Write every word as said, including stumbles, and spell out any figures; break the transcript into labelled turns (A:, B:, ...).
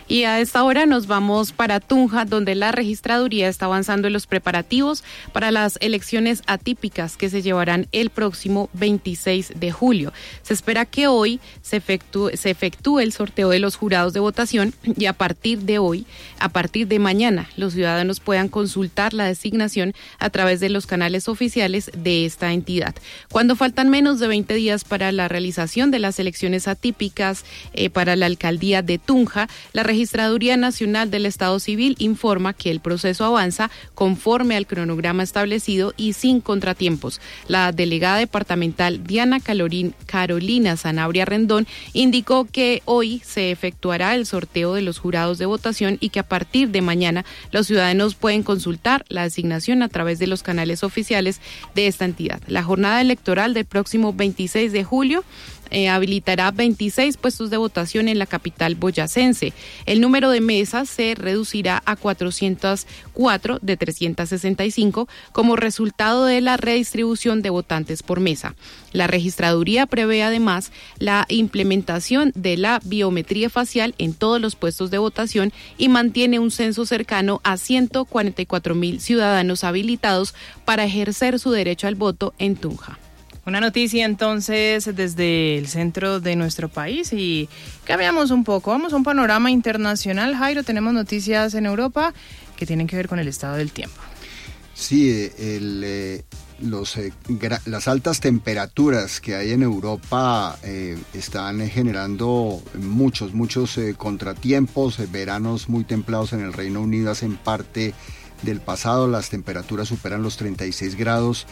A: Y a esta hora nos vamos para Tunja, donde la registraduría está avanzando en los preparativos para las elecciones atípicas que se llevarán el próximo veintiséis de julio. Se espera que hoy se efectúe, se efectúe el sorteo de los jurados de votación y a partir de hoy, a partir de mañana, los ciudadanos puedan consultar la designación a través de los canales oficiales de esta entidad. Cuando faltan menos de veinte días para la realización de las elecciones atípicas eh, para la alcaldía de Tunja, la Registraduría Nacional del Estado Civil informa que el proceso avanza conforme al cronograma establecido y sin contratiempos. La delegada departamental Diana Carolina Sanabria Rendón indicó que hoy se efectuará el sorteo de los jurados de votación y que a partir de mañana los ciudadanos pueden consultar la designación a través de los canales oficiales de esta entidad. La jornada electoral del próximo veintiséis de julio Eh, habilitará veintiséis puestos de votación en la capital boyacense. El número de mesas se reducirá a cuatrocientas cuatro de trescientas sesenta y cinco como resultado de la redistribución de votantes por mesa. La registraduría prevé además la implementación de la biometría facial en todos los puestos de votación y mantiene un censo cercano a ciento cuarenta y cuatro mil ciudadanos habilitados para ejercer su derecho al voto en Tunja.
B: Una noticia entonces desde el centro de nuestro país y cambiamos un poco, vamos a un panorama internacional. Jairo, tenemos noticias en Europa que tienen que ver con el estado del tiempo.
C: Sí, el, eh, los, eh, gra- las altas temperaturas que hay en Europa eh, están eh, generando muchos, muchos eh, contratiempos, eh, veranos muy templados en el Reino Unido hacen parte del pasado. Las temperaturas superan los treinta y seis grados